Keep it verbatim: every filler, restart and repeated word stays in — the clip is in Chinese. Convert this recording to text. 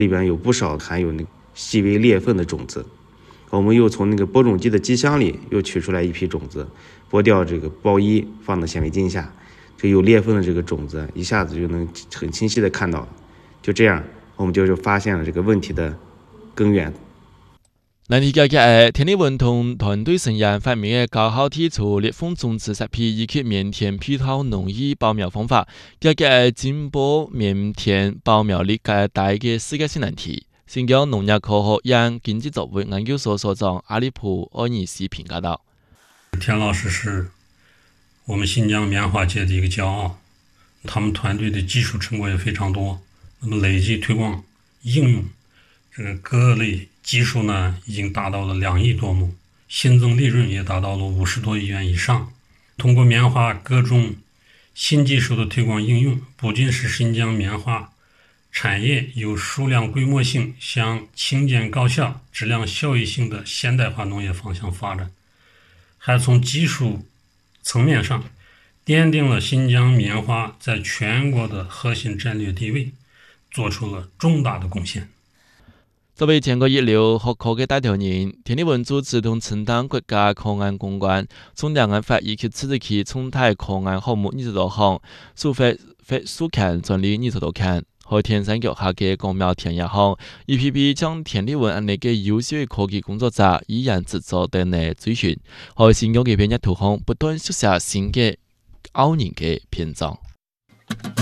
里边有不少含有那细微裂缝的种子。我们又从那个播种机的机箱里又取出来一批种子，剥掉这个包衣，放到显微镜下，这有裂缝的这个种子一下子就能很清晰的看到。就这样，我们就是发现了这个问题的根源。 那理解嘅天理文同团队成员发明嘅高效提出裂缝种子设备以及棉田配套农业保苗方法，解决进步棉田保苗率嘅大嘅世界性难题。新疆农业科学院经济作物研究所所长阿里普奥尼西评价道：“ 田老师是我们新疆棉花界的一个骄傲，他们团队的技术成果也非常多。那么累计推广应用这个各类技术呢，已经达到了两亿多亩，新增利润也达到了五十多亿元以上。通过棉花各种新技术的推广应用，不仅使新疆棉花产业由数量规模性向轻简高效、质量效益性的现代化农业方向发展，还从技术层面上奠定了新疆棉花在全国的核心战略地位，做出了重大的贡献。” 作为全国一流学科嘅带头人，天理文组织同承担国家科研攻关，从两岸发以及自治区冲台科研项目二十多項，數發發數刊專利二十多刊。喺天山腳下嘅光苗田野項，一批批將天理文安尼嘅優秀嘅科技工作者依然製作等嚟追尋，喺新疆嘅片一途上不斷書寫新嘅傲人嘅篇章。